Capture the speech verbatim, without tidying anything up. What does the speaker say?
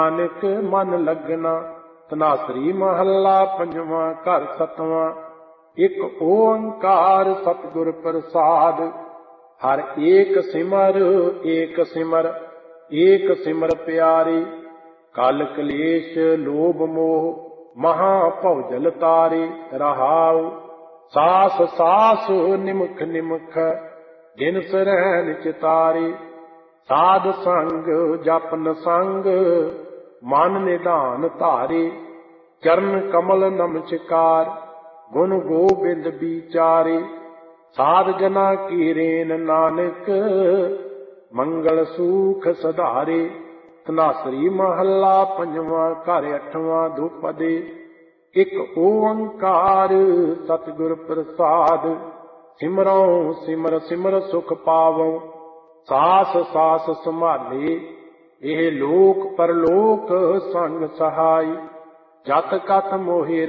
ਨਾਨਕ ਮਨ ਲੱਗਣਾ। ਧਨਾਸਰੀ ਮਹੱਲਾ ਪੰਜਵਾਂ। ਘਰ ਸਤਵਾਂ। ਇੱਕ ਓੰਕਾਰ ਸਤਿਗੁਰ ਪ੍ਰਸਾਦ। ਹਰ ਏਕ ਸਿਮਰ ਏਕ ਸਿਮਰ ਏਕ ਸਿਮਰ ਪਿਆਰੀ। ਕਲ ਕਲੇਸ਼ ਲੋਭ ਮੋਹ ਮਹਾ ਭਉਜਲ ਤਾਰੇ। ਰਹਾਉ ਸਾਸ ਸਾਸ ਨਿਮਖ ਨਿਮਖ ਜਿਨ ਸਰੈਨ ਚਿਤਾਰੇ। ਸਾਧ ਸੰਗ ਜਪਨ ਸੰਗ ਮਨ ਨਿਧਾਨ ਧਾਰੇ। ਚਰਨ ਕਮਲ ਨਮਸਕਾਰ ਗੁਣ ਗੋਬਿੰਦ ਵਿਚਾਰੇ। ਸਾਧ ਜਨਾ ਕੀ ਰੇਨ ਨਾਨਕ ਮੰਗਲ ਸੂਖ ਸਧਾਰੇ। ਧਨਾਸਰੀ ਮਹੱਲਾ ਪੰਜਵਾਂ। ਘਰ ਅੱਠਵਾਂ। ਦੁਪਦੇ। ਇੱਕ ਓੰਕਾਰ ਸਤਿਗੁਰ ਪ੍ਰਸਾਦ। ਸਿਮਰਉ ਸਿਮਰ ਸਿਮਰ ਸੁਖ ਪਾਵਉ ਸਾਸ ਸਾਸ ਸੰਭਾਲੇ। ਇਹ ਲੋਕ ਪਰਲੋਕ ਸੰਗ ਸਹਾਈ। ਜਤ ਕਤ ਮੋਹਿ